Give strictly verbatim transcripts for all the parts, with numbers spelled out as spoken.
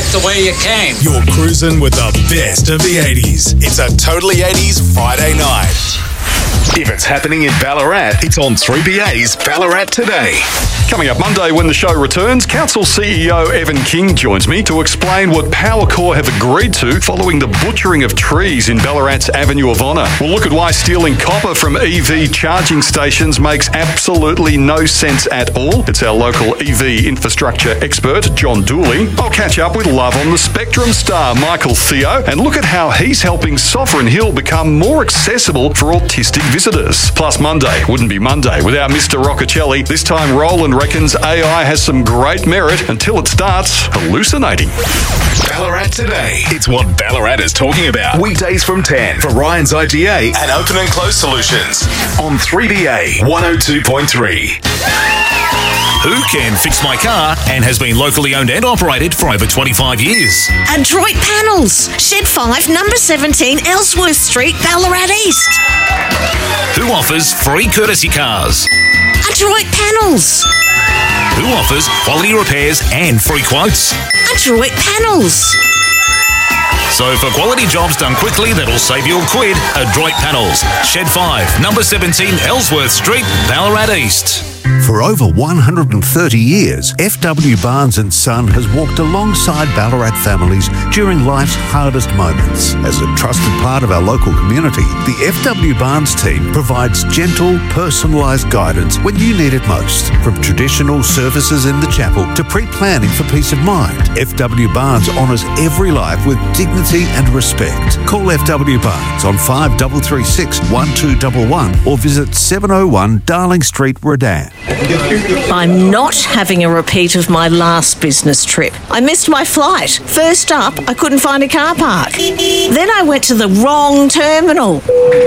the way you came. You're cruising with the best of the eighties. It's a Totally eighties Friday night. If it's happening in Ballarat, it's on three B A's Ballarat Today. Coming up Monday when the show returns, Council C E O Evan King joins me to explain what Powercor have agreed to following the butchering of trees in Ballarat's Avenue of Honour. We'll look at why stealing copper from E V charging stations makes absolutely no sense at all. It's our local E V infrastructure expert, John Dooley. I'll catch up with Love on the Spectrum star, Michael Theo, and look at how he's helping Sovereign Hill become more accessible for autistic visitors. Plus, Monday wouldn't be Monday without Mister Roccacelli. This time, Roland reckons A I has some great merit until it starts hallucinating. Ballarat Today. It's what Ballarat is talking about. Weekdays from ten for Ryan's I G A and Open and Close Solutions on three B A one oh two point three. Who can fix my car and has been locally owned and operated for over twenty-five years? Adroit Panels, Shed five, number seventeen, Ellsworth Street, Ballarat East. Who offers free courtesy cars? Adroit Panels. Who offers quality repairs and free quotes? Adroit Panels. So for quality jobs done quickly that'll save you a quid, Adroit Panels, Shed five, number seventeen, Ellsworth Street, Ballarat East. For over one hundred thirty years, F W Barnes and Son has walked alongside Ballarat families during life's hardest moments. As a trusted part of our local community, the F W Barnes team provides gentle, personalised guidance when you need it most. From traditional services in the chapel to pre-planning for peace of mind, F W Barnes honours every life with dignity and respect. Call F W Barnes on five three three six, one two one one or visit seven oh one Darling Street, Redan. I'm not having a repeat of my last business trip. I missed my flight. First up, I couldn't find a car park. Then I went to the wrong terminal.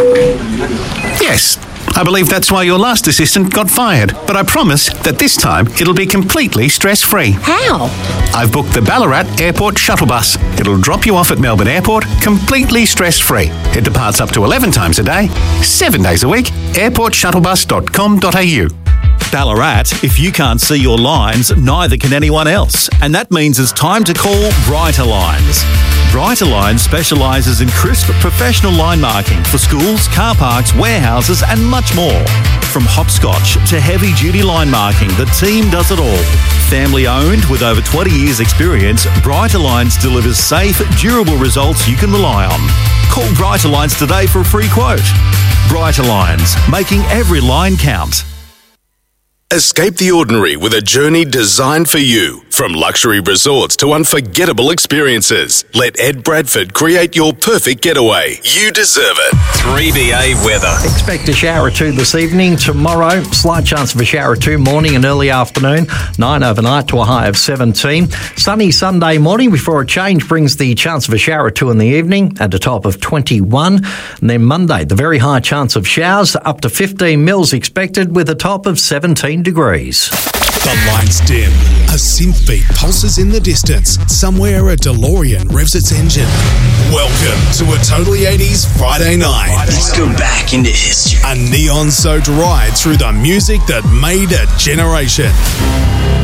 Yes, I believe that's why your last assistant got fired. But I promise that this time it'll be completely stress-free. How? I've booked the Ballarat Airport Shuttle Bus. It'll drop you off at Melbourne Airport completely stress-free. It departs up to eleven times a day, seven days a week. airport shuttle bus dot com dot a u. Ballarat, if you can't see your lines, neither can anyone else. And that means it's time to call Brighter Lines. Brighter Lines specialises in crisp professional line marking for schools, car parks, warehouses and much more. From hopscotch to heavy-duty line marking, the team does it all. Family owned with over twenty years experience, Brighter Lines delivers safe, durable results you can rely on. Call Brighter Lines today for a free quote. Brighter Lines, making every line count. Escape the ordinary with a journey designed for you. From luxury resorts to unforgettable experiences, let Ed Bradford create your perfect getaway. You deserve it. three B A weather. Expect a shower or two this evening. Tomorrow, slight chance of a shower or two morning and early afternoon. nine overnight to a high of seventeen. Sunny Sunday morning before a change brings the chance of a shower or two in the evening at a top of twenty-one. And then Monday, the very high chance of showers up to fifteen mils expected with a top of seventeen degrees. The lights dim. A synth beat pulses in the distance. Somewhere a DeLorean revs its engine. Welcome to a Totally eighties Friday night. Let's go back into history. A neon-soaked ride through the music that made a generation.